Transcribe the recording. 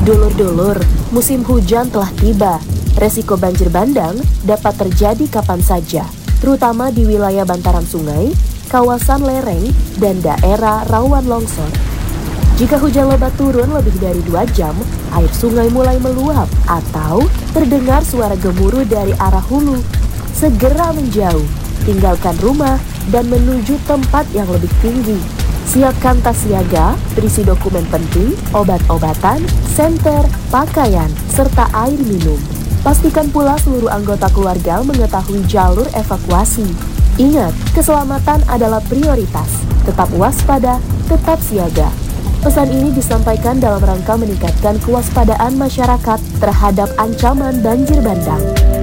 Dulur-dulur, musim hujan telah tiba. Resiko banjir bandang dapat terjadi kapan saja, terutama di wilayah bantaran sungai, kawasan lereng, dan daerah rawan longsor. Jika hujan lebat turun lebih dari 2 jam, air sungai mulai meluap atau terdengar suara gemuruh dari arah hulu. Segera menjauh, tinggalkan rumah, dan menuju tempat yang lebih tinggi. Siapkan tas siaga, berisi dokumen penting, obat-obatan, senter, pakaian, serta air minum. Pastikan pula seluruh anggota keluarga mengetahui jalur evakuasi. Ingat, keselamatan adalah prioritas. Tetap waspada, tetap siaga. Pesan ini disampaikan dalam rangka meningkatkan kewaspadaan masyarakat terhadap ancaman banjir bandang.